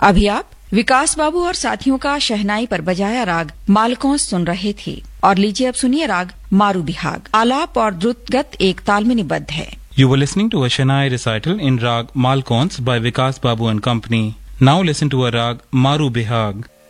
अभी आप विकास बाबू और साथियों का शहनाई पर बजाया राग मालकौंस सुन रहे थे। और लीजिए अब सुनिए राग मारू बिहाग। आलाप और द्रुतगत एक ताल में निबद्ध है। You were listening to a Shehnai recital in Rag Malkauns by Vikas Babu and Company. Now listen to a Rag Maru Bihag.